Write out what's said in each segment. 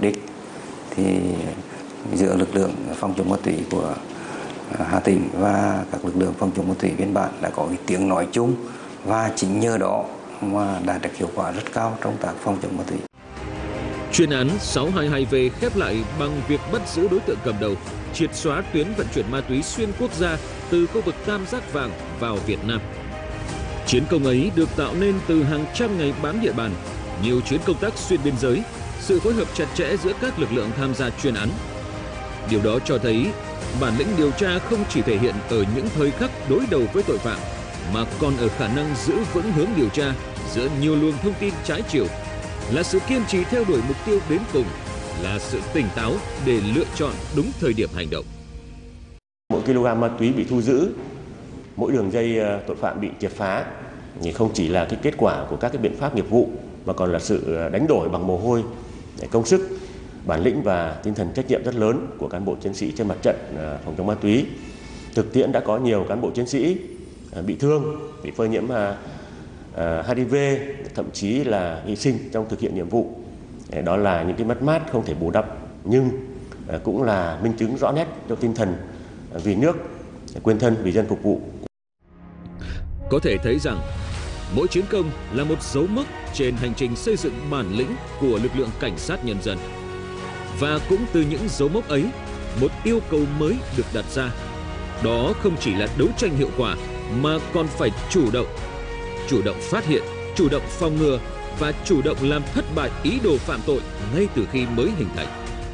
đích thì giữa lực lượng phòng chống ma túy của Hà Tĩnh và các lực lượng phòng chống ma túy biên bản đã có cái tiếng nói chung, và chính nhờ đó mà đạt được hiệu quả rất cao trong công tác phòng chống ma túy. Chuyên án 622V khép lại bằng việc bắt giữ đối tượng cầm đầu, triệt xóa tuyến vận chuyển ma túy xuyên quốc gia từ khu vực Tam Giác Vàng vào Việt Nam. Chiến công ấy được tạo nên từ hàng trăm ngày bám địa bàn, nhiều chuyến công tác xuyên biên giới, sự phối hợp chặt chẽ giữa các lực lượng tham gia chuyên án. Điều đó cho thấy bản lĩnh điều tra không chỉ thể hiện ở những thời khắc đối đầu với tội phạm, mà còn ở khả năng giữ vững hướng điều tra giữa nhiều luồng thông tin trái chiều, là sự kiên trì theo đuổi mục tiêu đến cùng, là sự tỉnh táo để lựa chọn đúng thời điểm hành động. Mỗi kg ma túy bị thu giữ, mỗi đường dây tội phạm bị triệt phá thì không chỉ là cái kết quả của các cái biện pháp nghiệp vụ, mà còn là sự đánh đổi bằng mồ hôi, công sức, bản lĩnh và tinh thần trách nhiệm rất lớn của cán bộ chiến sĩ trên mặt trận phòng chống ma túy. Thực tiễn đã có nhiều cán bộ chiến sĩ bị thương, bị phơi nhiễm HIV, thậm chí là hy sinh trong thực hiện nhiệm vụ. Đó là những cái mất mát không thể bù đắp, nhưng cũng là minh chứng rõ nét cho tinh thần vì nước, quên thân vì dân phục vụ. Có thể thấy rằng mỗi chiến công là một dấu mốc trên hành trình xây dựng bản lĩnh của lực lượng cảnh sát nhân dân. Và cũng từ những dấu mốc ấy, một yêu cầu mới được đặt ra. Đó không chỉ là đấu tranh hiệu quả, mà còn phải chủ động phát hiện, chủ động phòng ngừa và chủ động làm thất bại ý đồ phạm tội ngay từ khi mới hình thành.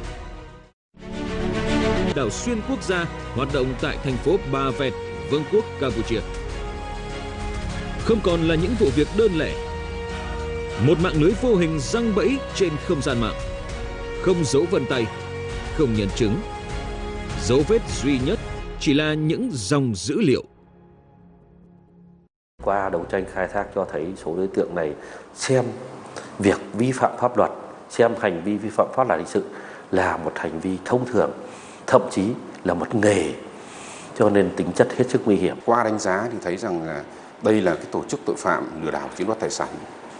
Đảo xuyên quốc gia hoạt động tại thành phố Ba Vẹt, Vương quốc Campuchia. Không còn là những vụ việc đơn lẻ. Một mạng lưới vô hình giăng bẫy trên không gian mạng. Không dấu vân tay, không nhân chứng. Dấu vết duy nhất chỉ là những dòng dữ liệu. Qua đấu tranh khai thác cho thấy số đối tượng này xem việc vi phạm pháp luật, xem hành vi vi phạm pháp luật hình sự là một hành vi thông thường, thậm chí là một nghề, cho nên tính chất hết sức nguy hiểm. Qua đánh giá thì thấy rằng đây là cái tổ chức tội phạm lừa đảo chiếm đoạt tài sản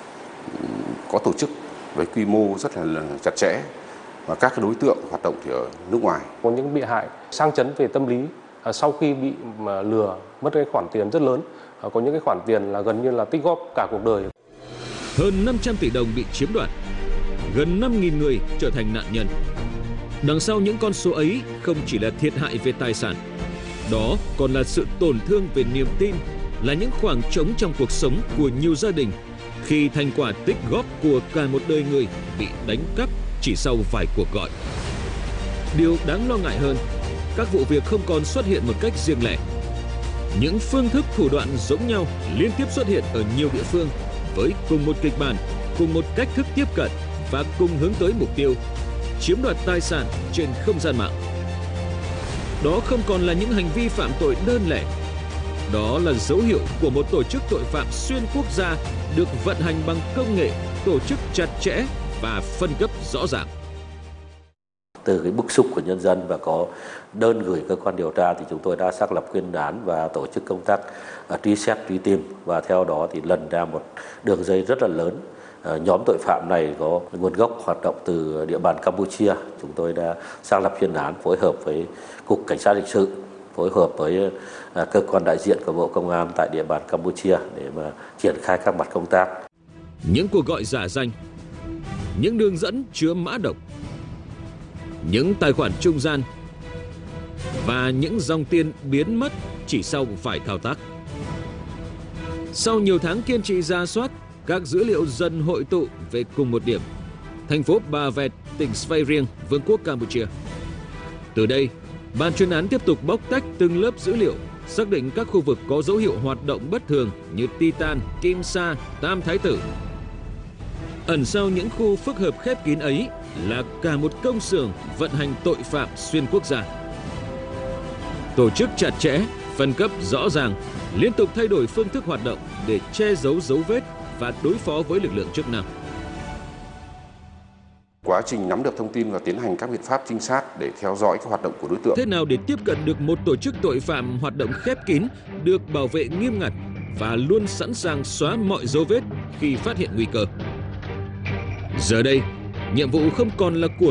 có tổ chức với quy mô rất là chặt chẽ, và các đối tượng hoạt động thì ở nước ngoài. Có những bị hại sang chấn về tâm lý sau khi bị lừa mất cái khoản tiền rất lớn, có những cái khoản tiền là gần như là tích góp cả cuộc đời. Hơn 500 tỷ đồng bị chiếm đoạt, gần 5.000 người trở thành nạn nhân. Đằng sau những con số ấy không chỉ là thiệt hại về tài sản, đó còn là sự tổn thương về niềm tin, là những khoảng trống trong cuộc sống của nhiều gia đình khi thành quả tích góp của cả một đời người bị đánh cắp chỉ sau vài cuộc gọi. Điều đáng lo ngại hơn, các vụ việc không còn xuất hiện một cách riêng lẻ. Những phương thức thủ đoạn giống nhau liên tiếp xuất hiện ở nhiều địa phương với cùng một kịch bản, cùng một cách thức tiếp cận và cùng hướng tới mục tiêu chiếm đoạt tài sản trên không gian mạng. Đó không còn là những hành vi phạm tội đơn lẻ. Đó là dấu hiệu của một tổ chức tội phạm xuyên quốc gia được vận hành bằng công nghệ, tổ chức chặt chẽ và phân cấp rõ ràng. Từ cái bức xúc của nhân dân và có đơn gửi cơ quan điều tra thì chúng tôi đã xác lập chuyên án và tổ chức công tác truy xét, truy tìm, và theo đó thì lần ra một đường dây rất là lớn. Nhóm tội phạm này có nguồn gốc hoạt động từ địa bàn Campuchia. Chúng tôi đã xác lập chuyên án phối hợp với Cục Cảnh sát Hình sự, phối hợp với cơ quan đại diện của Bộ Công an tại địa bàn Campuchia để mà triển khai các mặt công tác. Những cuộc gọi giả danh, những đường dẫn chứa mã độc, những tài khoản trung gian và những dòng tiền biến mất chỉ sau vài thao tác. Sau nhiều tháng kiên trì rà soát, các dữ liệu dần hội tụ về cùng một điểm, thành phố Ba Vẹt, tỉnh Svay Rieng, Vương quốc Campuchia. Từ đây, ban chuyên án tiếp tục bóc tách từng lớp dữ liệu, xác định các khu vực có dấu hiệu hoạt động bất thường như Titan, Kim Sa, Tam Thái Tử. Ẩn sau những khu phức hợp khép kín ấy là cả một công xưởng vận hành tội phạm xuyên quốc gia. Tổ chức chặt chẽ, phân cấp rõ ràng, liên tục thay đổi phương thức hoạt động để che giấu dấu vết và đối phó với lực lượng chức năng. Quá trình nắm được thông tin và tiến hành các biện pháp trinh sát để theo dõi các hoạt động của đối tượng. Thế nào để tiếp cận được một tổ chức tội phạm hoạt động khép kín, được bảo vệ nghiêm ngặt và luôn sẵn sàng xóa mọi dấu vết khi phát hiện nguy cơ? Giờ đây, nhiệm vụ không còn là của